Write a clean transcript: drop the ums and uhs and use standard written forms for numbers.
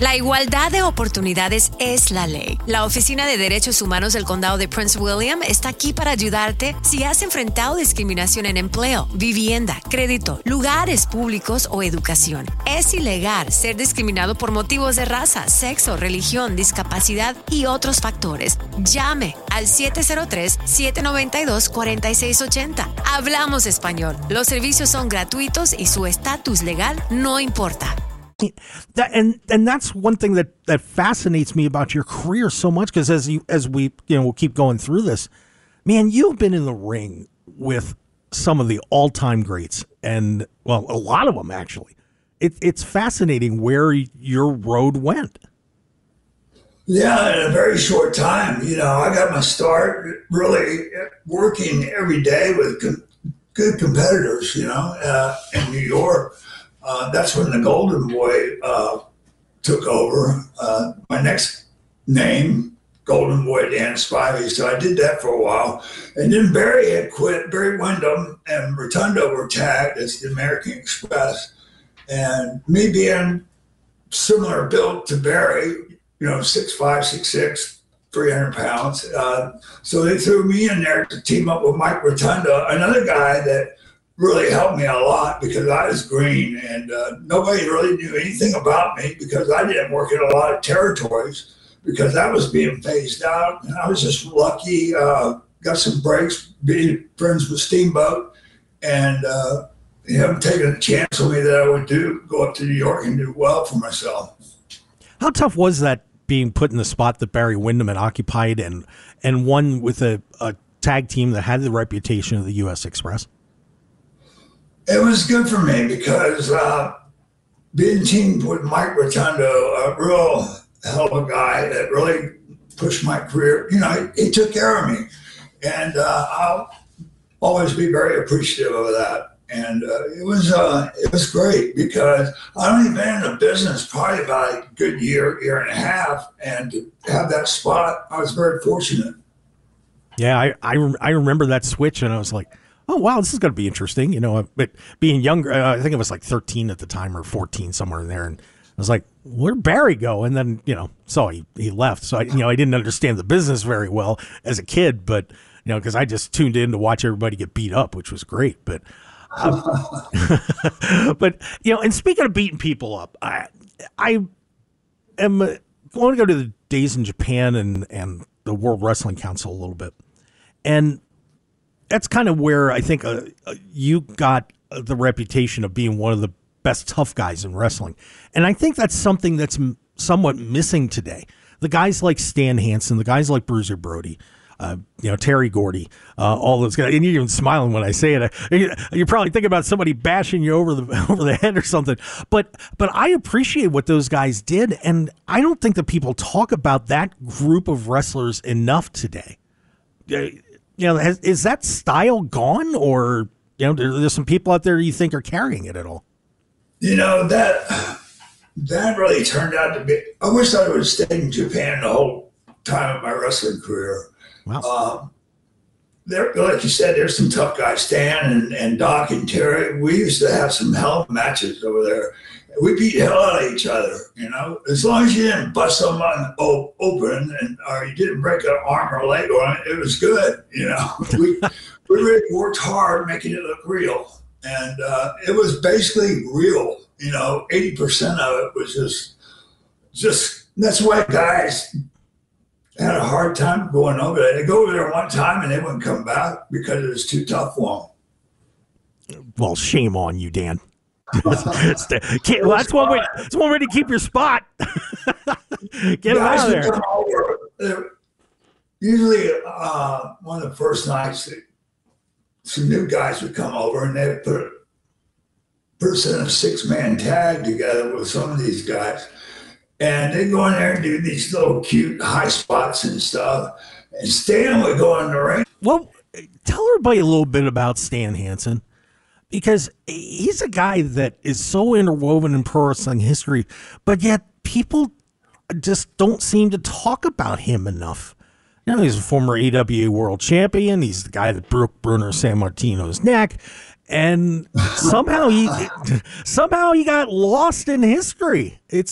La igualdad de oportunidades es la ley. La Oficina de Derechos Humanos del Condado de Prince William está aquí para ayudarte si has enfrentado discriminación en empleo, vivienda, crédito, lugares públicos o educación. Es ilegal ser discriminado por motivos de raza, sexo, religión, discapacidad y otros factores. Llame al 703-792-4680. Hablamos español. Los servicios son gratuitos y su estatus legal no importa. And that's one thing that fascinates me about your career so much, because as we we'll keep going through this, man, you've been in the ring with some of the all-time greats, and well, a lot of them actually. It's fascinating where your road went. Yeah, in a very short time. I got my start really working every day with good competitors. In New York. That's when the Golden Boy took over. My next name, Golden Boy Dan Spivey. So I did that for a while. And then Barry had quit. Barry Windham and Rotundo were tagged as the American Express. And me being similar built to Barry, 6'5", 6'6", 300 pounds. So they threw me in there to team up with Mike Rotundo, another guy that really helped me a lot because I was green and nobody really knew anything about me because I didn't work in a lot of territories because that was being phased out. And I was just lucky, got some breaks, being friends with Steamboat and him taking a chance on me that I would go up to New York and do well for myself. How tough was that being put in the spot that Barry Windham had occupied and won with a tag team that had the reputation of the U.S. Express? It was good for me because being teamed with Mike Rotundo, a real hell of a guy that really pushed my career, he took care of me. And I'll always be very appreciative of that. And it was great because I've only been in the business probably about a good year and a half. And to have that spot, I was very fortunate. Yeah, I remember that switch and I was like, oh, wow, this is going to be interesting. But being younger, I think I was like 13 at the time or 14, somewhere in there. And I was like, where'd Barry go? And then, so he left. So, I didn't understand the business very well as a kid, but, because I just tuned in to watch everybody get beat up, which was great. But, and speaking of beating people up, I am going to go to the days in Japan and the World Wrestling Council a little bit. And that's kind of where I think you got the reputation of being one of the best tough guys in wrestling. And I think that's something that's somewhat missing today. The guys like Stan Hansen, the guys like Bruiser Brody, Terry Gordy, all those guys. And you're even smiling when I say it. You're probably thinking about somebody bashing you over the head or something. But I appreciate what those guys did. And I don't think that people talk about that group of wrestlers enough today. Is that style gone, or there's some people out there you think are carrying it at all? That really turned out to be. I wish I would have stayed in Japan the whole time of my wrestling career. Wow. There, like you said, there's some tough guys, Stan and Doc and Terry. We used to have some hell of matches over there. We beat the hell out of each other, As long as you didn't bust someone open or you didn't break an arm or a leg on it, it was good, We really worked hard making it look real. And it was basically real, 80% of it was just that's why guys had a hard time going over there. They go over there one time and they wouldn't come back because it was too tough for them. Well, shame on you, Dan. That's one way. It's one way to keep your spot. Get out of there. Usually, one of the first nights, some new guys would come over and they'd put a 6-man tag together with some of these guys, and they'd go in there and do these little cute high spots and stuff. And Stan would go in the ring. Well, tell everybody a little bit about Stan Hansen. Because he's a guy that is so interwoven in pro wrestling history, but yet people just don't seem to talk about him enough. He's a former AWA world champion. He's the guy that broke Bruno Sammartino's neck. And somehow he got lost in history. It's